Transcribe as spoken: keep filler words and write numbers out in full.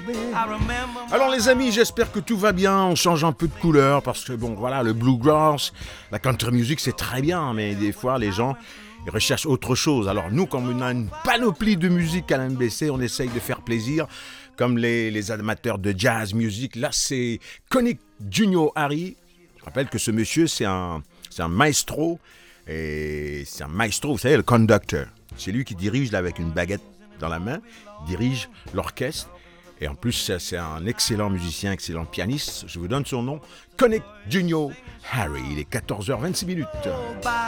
Alors les amis, j'espère que tout va bien, on change un peu de couleur parce que bon voilà, le bluegrass, la country music c'est très bien, mais des fois les gens ils recherchent autre chose. Alors nous, comme on a une panoplie de musique à l'M B C, on essaye de faire plaisir, comme les, les amateurs de jazz music. Là c'est Connick Junior Harry. Je rappelle que ce monsieur c'est un, c'est un maestro, et c'est un maestro, vous savez, le conductor. C'est lui qui dirige là avec une baguette dans la main, dirige l'orchestre. Et en plus, c'est un excellent musicien, excellent pianiste. Je vous donne son nom, Connick Junior Harry. Il est quatorze heures vingt-six minutes.